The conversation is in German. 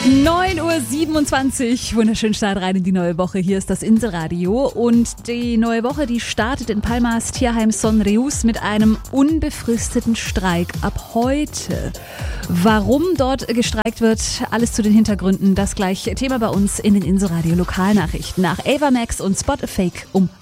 9:27 Uhr, wunderschön Start rein in die neue Woche. Hier ist das Inselradio und die neue Woche, die startet in Palmas Tierheim Son Reus mit einem unbefristeten Streik ab heute. Warum dort gestreikt wird, alles zu den Hintergründen, das gleich Thema bei uns in den Inselradio Lokalnachrichten nach Ava Max und Spot a Fake um